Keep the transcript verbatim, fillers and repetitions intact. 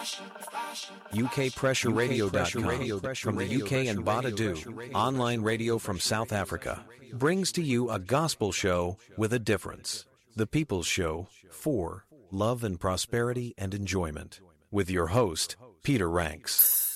U K Pressure Radio dot com, from the U K and Badadu, online radio from South Africa, brings to you a gospel show with a difference. The People's Show for love and prosperity and enjoyment. With your host, Peter Ranks.